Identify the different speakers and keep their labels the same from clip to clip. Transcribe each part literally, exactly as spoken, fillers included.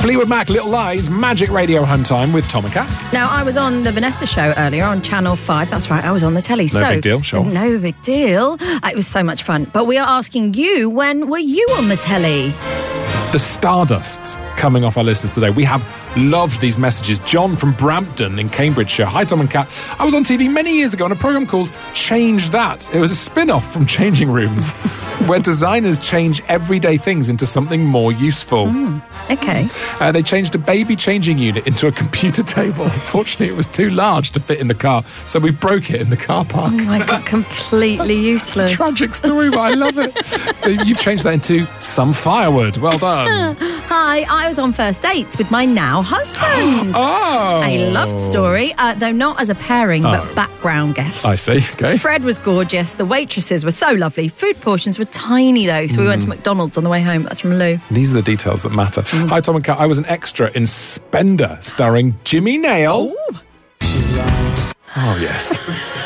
Speaker 1: Fleetwood Mac, Little Lies, Magic Radio Home Time with Tom and Kat.
Speaker 2: Now, I was on the Vanessa show earlier on Channel five. That's right, I was on the telly.
Speaker 1: No
Speaker 2: so,
Speaker 1: big deal, sure.
Speaker 2: No big deal. It was so much fun. But we are asking you, when were you on the telly?
Speaker 1: The Stardust coming off our listeners today. We have loved these messages. John from Brampton in Cambridgeshire. Hi, Tom and Kat. I was on T V many years ago on a programme called Change That. It was a spin-off from Changing Rooms, where designers change everyday things into something more useful.
Speaker 2: Mm, okay.
Speaker 1: Uh, they changed a baby changing unit into a computer table. Unfortunately, it was too large to fit in the car, so we broke it in the car park.
Speaker 2: Oh my God, completely useless.
Speaker 1: Tragic story, but I love it. You've changed that into some firewood. Well done.
Speaker 2: Hi, I was on first dates with my now husband.
Speaker 1: Oh.
Speaker 2: A love story, uh, though not as a pairing, but
Speaker 1: Oh.
Speaker 2: background guests.
Speaker 1: I see, okay.
Speaker 2: Fred was gorgeous. The waitresses were so lovely. Food portions were tiny, though, so we went to McDonald's on the way home. That's from Lou.
Speaker 1: These are the details that matter.
Speaker 2: Mm.
Speaker 1: Hi, Tom and Kat. I was an extra in Spender, starring Jimmy Nail.
Speaker 2: Oh,
Speaker 1: Oh, yes.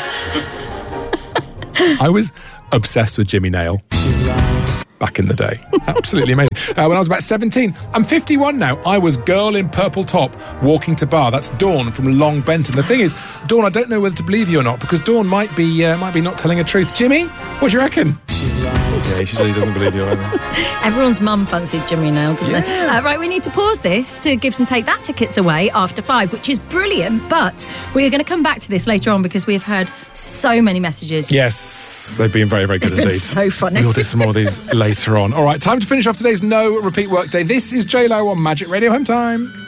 Speaker 1: I was obsessed with Jimmy Nail back in the day. Absolutely amazing. Uh, when I was about seventeen. I'm fifty-one now. I was girl in purple top walking to bar. That's Dawn from Long Benton. The thing is, Dawn, I don't know whether to believe you or not, because Dawn might be uh, might be not telling a truth. Jimmy, what do you reckon? She's lying. Yeah, she really doesn't believe you either.
Speaker 2: everyone's mum fancied Jimmy Nail, didn't
Speaker 1: Yeah.
Speaker 2: they? Uh, right, we need to pause this to give some Take That tickets away after five, which is brilliant, but we are going to come back to this later on because we have heard so many messages.
Speaker 1: Yes, they've been very, very good
Speaker 2: It's been
Speaker 1: indeed.
Speaker 2: so funny.
Speaker 1: We'll do some more of these later on. All right, time to finish off today's no repeat workday. This is J Lo on Magic Radio Home Time.